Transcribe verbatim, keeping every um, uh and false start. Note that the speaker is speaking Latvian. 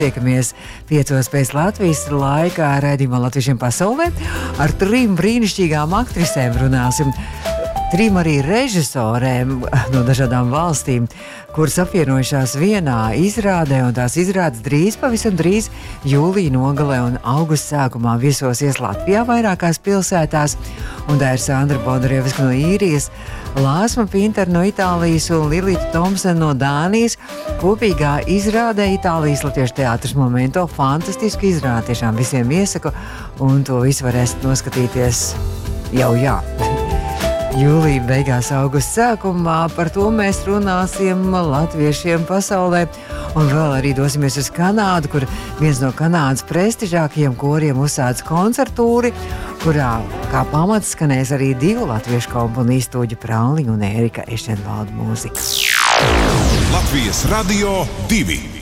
Tiekamies piecos pēc Latvijas laikā raidījumā Latviešiem pasaulē. Ar trim brīnišķīgām aktrisēm runāsim. Trim arī režisorēm no dažādām valstīm, kuras apvienojušās vienā izrādē, un tās izrādes drīz, pavisam drīz jūlija nogalē un augusta sākumā viesosies Latvijā vairākās pilsētās. Un tā ir Sandra Bodorevska no Īrijas, Lāsma Pintera no Itālijas un Lilita Thompsona no Dānijas. Kopīgā izrādē Itālijas Latviešu teātris Momento. Fantastiski izrāde, tiešām visiem iesaku, un to visu varēsiet noskatīties jau jā. Jūlija beigās, augusta sākumā. Par to mēs runāsim Latviešiem pasaulē. Un vēl arī dosimies uz Kanādu, kur viens no Kanādas prestižākajiem koriem uzsāca koncertūri, kurā kā pamats skanēs arī divu latviešu komponistu Uģa Prauniņa un Ērika Ešenvalda mūzika. Latvijas Radio divi.